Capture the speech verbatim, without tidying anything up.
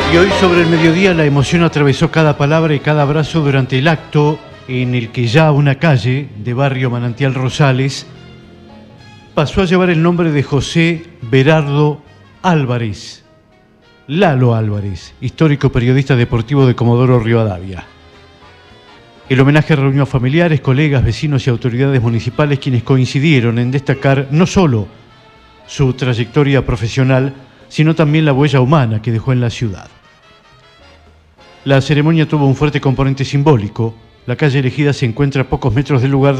Y hoy sobre el mediodía la emoción atravesó cada palabra y cada abrazo durante el acto en el que ya una calle de barrio Manantial Rosales pasó a llevar el nombre de José Berardo Álvarez, Lalo Álvarez, histórico periodista deportivo de Comodoro Rivadavia. El homenaje reunió a familiares, colegas, vecinos y autoridades municipales quienes coincidieron en destacar no solo su trayectoria profesional, sino también la huella humana que dejó en la ciudad. La ceremonia tuvo un fuerte componente simbólico. La calle elegida se encuentra a pocos metros del lugar